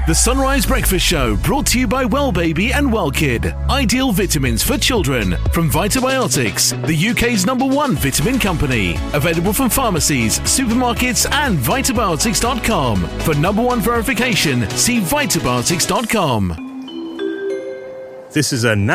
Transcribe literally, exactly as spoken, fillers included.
The Sunrise Breakfast Show, brought to you by Well Baby and Well Kid. Ideal vitamins for children from Vitabiotics, the U K's number one vitamin company. Available from pharmacies, supermarkets and vitabiotics dot com. For number one verification, see vitabiotics dot com. This is a